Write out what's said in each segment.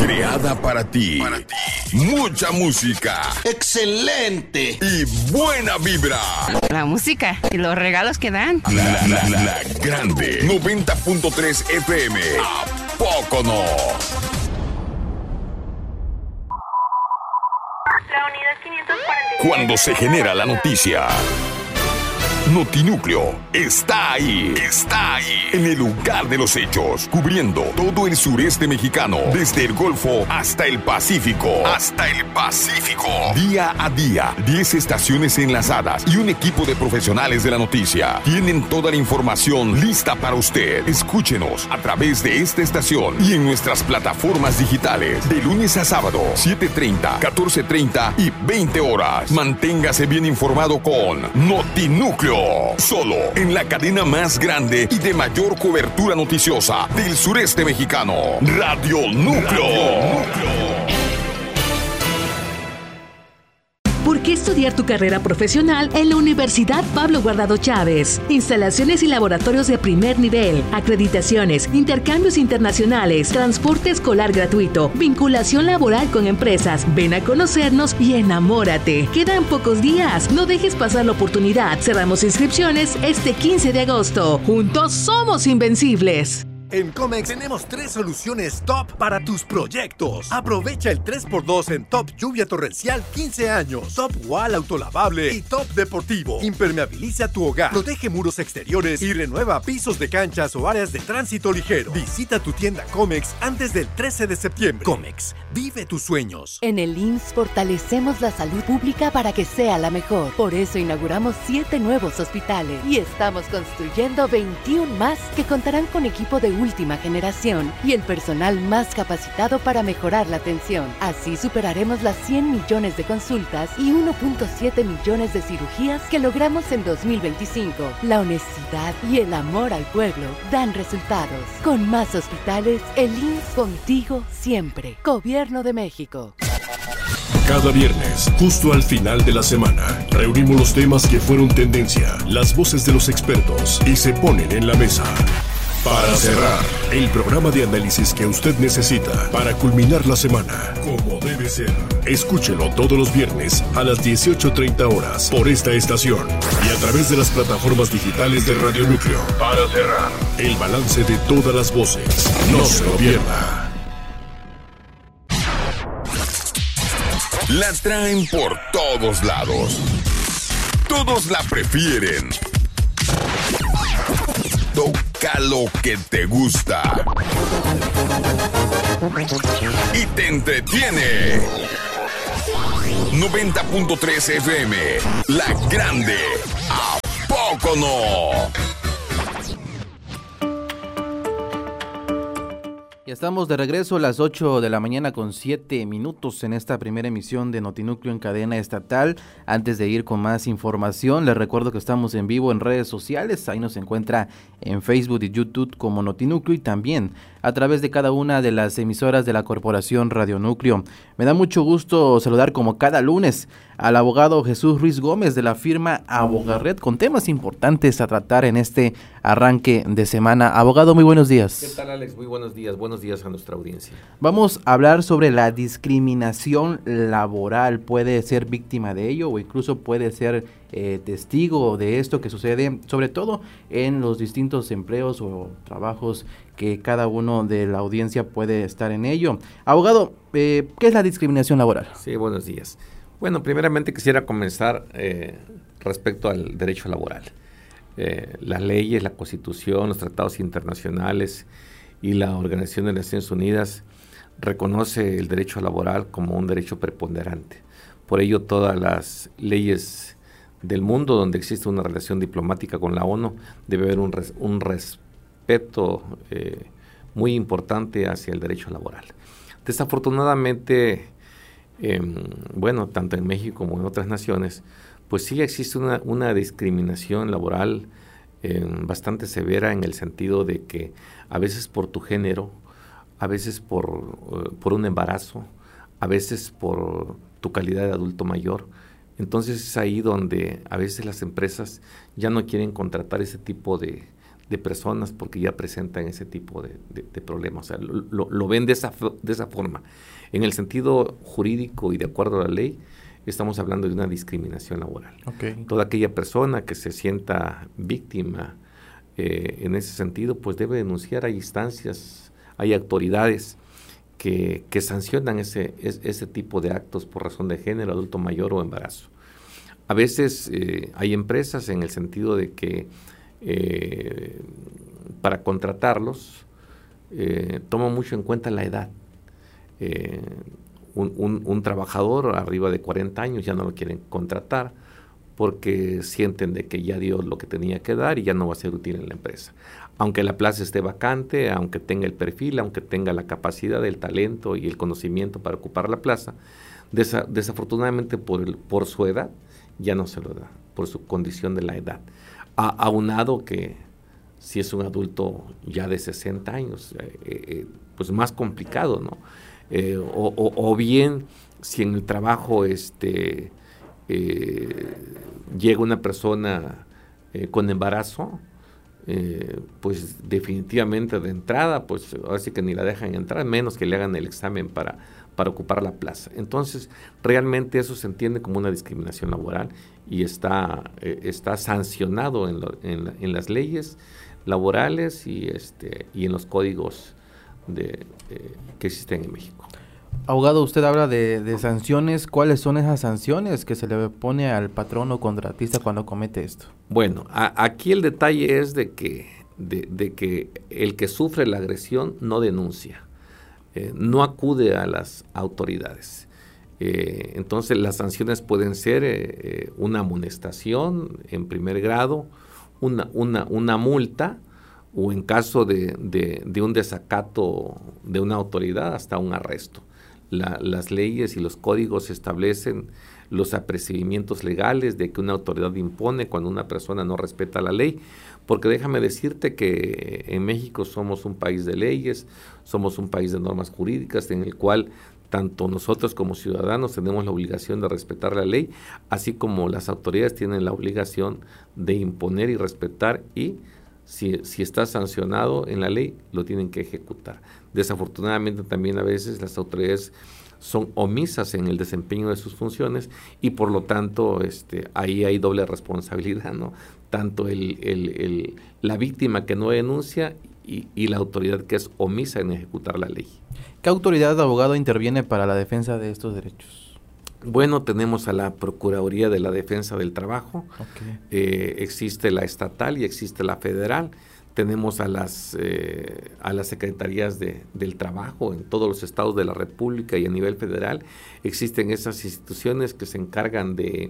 Creada para ti. Mucha música. ¡Excelente! Y buena vibra. La música y los regalos que dan. La grande 90.3 FM. ¿A poco no? La unidad 545. Cuando se genera la noticia, Notinúcleo está ahí. Está ahí. En el lugar de los hechos. Cubriendo todo el sureste mexicano. Desde el Golfo hasta el Pacífico. Día a día. 10 estaciones enlazadas y un equipo de profesionales de la noticia. Tienen toda la información lista para usted. Escúchenos a través de esta estación y en nuestras plataformas digitales. De lunes a sábado, 7:30, 14:30 y 20 horas. Manténgase bien informado con Notinúcleo. Solo en la cadena más grande y de mayor cobertura noticiosa del sureste mexicano. Radio Núcleo. ¿Por qué estudiar tu carrera profesional en la Universidad Pablo Guardado Chávez? Instalaciones y laboratorios de primer nivel, acreditaciones, intercambios internacionales, transporte escolar gratuito, vinculación laboral con empresas. Ven a conocernos y enamórate. Quedan pocos días. No dejes pasar la oportunidad. Cerramos inscripciones este 15 de agosto. Juntos somos invencibles. En Comex tenemos 3 soluciones top para tus proyectos. Aprovecha el 3x2 en Top Lluvia Torrencial 15 años, Top Wall Autolavable y Top Deportivo. Impermeabiliza tu hogar, protege muros exteriores y renueva pisos de canchas o áreas de tránsito ligero. Visita tu tienda Comex antes del 13 de septiembre. Comex, vive tus sueños. En el IMSS fortalecemos la salud pública para que sea la mejor. Por eso inauguramos 7 nuevos hospitales y estamos construyendo 21 más que contarán con equipo de última generación y el personal más capacitado para mejorar la atención. Así superaremos las 100 millones de consultas y 1.7 millones de cirugías que logramos en 2025. La honestidad y el amor al pueblo dan resultados. Con más hospitales, el IMSS contigo siempre. Gobierno de México. Cada viernes, justo al final de la semana, reunimos los temas que fueron tendencia, las voces de los expertos y se ponen en la mesa. Para cerrar, el programa de análisis que usted necesita para culminar la semana, como debe ser. Escúchelo todos los viernes a las 18:30 horas por esta estación y a través de las plataformas digitales de Radio Núcleo. Para cerrar, el balance de todas las voces. No se lo pierda. La traen por todos lados. Todos la prefieren. Toca lo que te gusta y te entretiene. 90.3 FM, La Grande. ¿A poco no? Ya estamos de regreso a las 8 de la mañana con 7 minutos en esta primera emisión de Notinúcleo en cadena estatal. Antes de ir con más información, les recuerdo que estamos en vivo en redes sociales. Ahí nos encuentra en Facebook y YouTube como Notinúcleo y también a través de cada una de las emisoras de la Corporación Radio Núcleo. Me da mucho gusto saludar como cada lunes al abogado Jesús Ruiz Gómez de la firma Abogarret con temas importantes a tratar en este arranque de semana. Abogado, muy buenos días. ¿Qué tal, Alex? Muy buenos días. Buenos días a nuestra audiencia. Vamos a hablar sobre la discriminación laboral. ¿Puede ser víctima de ello o incluso puede ser testigo de esto que sucede, sobre todo en los distintos empleos o trabajos que cada uno de la audiencia puede estar en ello? Abogado, ¿qué es la discriminación laboral? Sí, buenos días. Bueno, primeramente quisiera comenzar respecto al derecho laboral. Las leyes, la Constitución, los tratados internacionales y la Organización de Naciones Unidas reconoce el derecho laboral como un derecho preponderante. Por ello, todas las leyes del mundo donde existe una relación diplomática con la ONU debe haber un respeto muy importante hacia el derecho laboral. Desafortunadamente, bueno, tanto en México como en otras naciones, pues sí existe una discriminación laboral bastante severa en el sentido de que a veces por tu género, a veces por un embarazo, a veces por tu calidad de adulto mayor. Entonces es ahí donde a veces las empresas ya no quieren contratar ese tipo de personas porque ya presentan ese tipo de problemas. O sea, lo ven de esa forma. En el sentido jurídico y de acuerdo a la ley, estamos hablando de una discriminación laboral. Okay. Toda aquella persona que se sienta víctima en ese sentido, pues debe denunciar. Hay instancias, hay autoridades que sancionan ese tipo de actos por razón de género, adulto mayor o embarazo. A veces hay empresas en el sentido de que para contratarlos toman mucho en cuenta la edad. Un trabajador arriba de 40 años ya no lo quieren contratar porque sienten de que ya dio lo que tenía que dar y ya no va a ser útil en la empresa. Aunque la plaza esté vacante, aunque tenga el perfil, aunque tenga la capacidad, el talento y el conocimiento para ocupar la plaza, desafortunadamente por su edad ya no se lo da, por su condición de la edad. Aunado que si es un adulto ya de 60 años, pues más complicado, ¿no? O bien si en el trabajo llega una persona con embarazo, pues definitivamente de entrada, pues ahora sí que ni la dejan entrar, menos que le hagan el examen para ocupar la plaza. Entonces, realmente eso se entiende como una discriminación laboral y está sancionado en las leyes laborales y en los códigos que existen en México. Abogado, usted habla de sanciones. ¿Cuáles son esas sanciones que se le pone al patrón o contratista cuando comete esto? Bueno, aquí el detalle es de que el que sufre la agresión no denuncia, no acude a las autoridades. Entonces las sanciones pueden ser una amonestación en primer grado, una multa, o en caso de un desacato de una autoridad hasta un arresto. Las leyes y los códigos establecen los apercibimientos legales de que una autoridad impone cuando una persona no respeta la ley, porque déjame decirte que en México somos un país de leyes, somos un país de normas jurídicas en el cual tanto nosotros como ciudadanos tenemos la obligación de respetar la ley, así como las autoridades tienen la obligación de imponer y respetar, y si está sancionado en la ley, lo tienen que ejecutar. Desafortunadamente también a veces las autoridades son omisas en el desempeño de sus funciones y por lo tanto ahí hay doble responsabilidad, ¿no? Tanto la víctima que no denuncia y la autoridad que es omisa en ejecutar la ley. ¿Qué autoridad, abogado, interviene para la defensa de estos derechos? Bueno, tenemos a la Procuraduría de la Defensa del Trabajo, existe la estatal y existe la federal, tenemos a las secretarías del trabajo en todos los estados de la República y a nivel federal, existen esas instituciones que se encargan de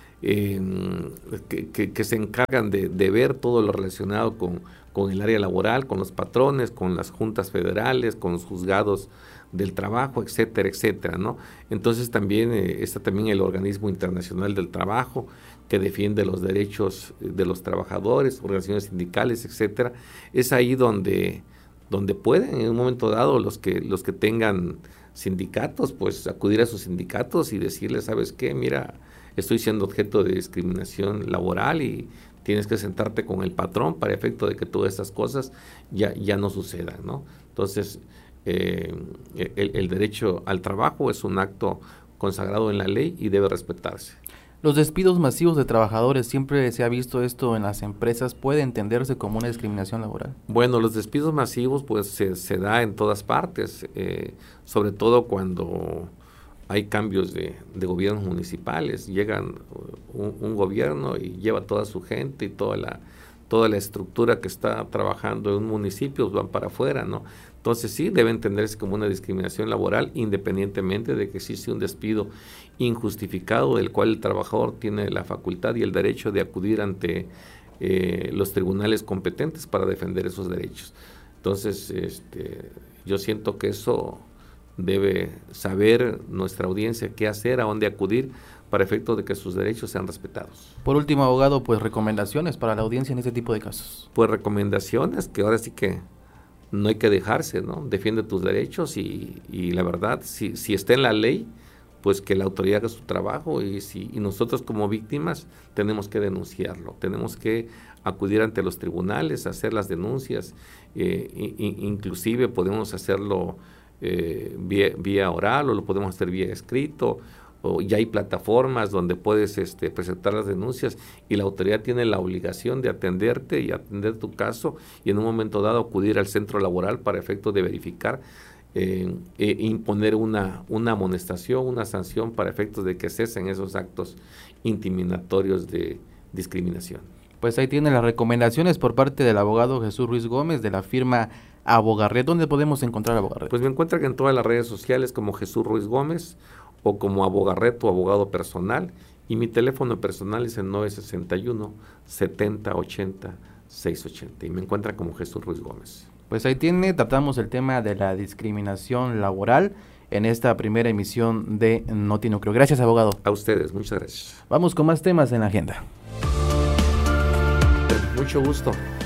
ver todo lo relacionado con el área laboral, con los patrones, con las juntas federales, con los juzgados del trabajo, etcétera, etcétera, ¿no? Entonces también está también el Organismo Internacional del Trabajo, que defiende los derechos de los trabajadores, organizaciones sindicales, etcétera. Es ahí donde pueden en un momento dado los que tengan sindicatos, pues acudir a sus sindicatos y decirles, ¿sabes qué? Mira, estoy siendo objeto de discriminación laboral y tienes que sentarte con el patrón para efecto de que todas estas cosas ya no sucedan, ¿no? Entonces, el derecho al trabajo es un acto consagrado en la ley y debe respetarse. Los despidos masivos de trabajadores, siempre se ha visto esto en las empresas, ¿puede entenderse como una discriminación laboral? Bueno, los despidos masivos pues se da en todas partes, sobre todo cuando hay cambios de gobiernos municipales. Llegan un gobierno y lleva toda su gente y toda la estructura que está trabajando en un municipio, van para afuera, ¿no? Entonces sí, debe entenderse como una discriminación laboral, independientemente de que existe un despido injustificado, del cual el trabajador tiene la facultad y el derecho de acudir ante los tribunales competentes para defender esos derechos. Entonces, yo siento que eso debe saber nuestra audiencia qué hacer, a dónde acudir, para efecto de que sus derechos sean respetados. Por último, abogado, pues recomendaciones para la audiencia en este tipo de casos. Pues recomendaciones que ahora sí que no hay que dejarse, ¿no? Defiende tus derechos y la verdad, si está en la ley, pues que la autoridad haga su trabajo y nosotros como víctimas tenemos que denunciarlo, tenemos que acudir ante los tribunales, hacer las denuncias, inclusive podemos hacerlo vía oral o lo podemos hacer vía escrito, o ya hay plataformas donde puedes presentar las denuncias y la autoridad tiene la obligación de atenderte y atender tu caso y en un momento dado acudir al centro laboral para efectos de verificar, imponer una amonestación, una sanción para efectos de que cesen esos actos intimidatorios de discriminación. Pues ahí tiene las recomendaciones por parte del abogado Jesús Ruiz Gómez de la firma Abogarret. ¿Dónde podemos encontrar a Abogarret? Pues me encuentran en todas las redes sociales como Jesús Ruiz Gómez o como Abogarret o abogado personal, y mi teléfono personal es el 961-7080-680 y me encuentran como Jesús Ruiz Gómez. Pues ahí tratamos el tema de la discriminación laboral en esta primera emisión de Notinucleo. Gracias, abogado. A ustedes, muchas gracias. Vamos con más temas en la agenda. Mucho gusto.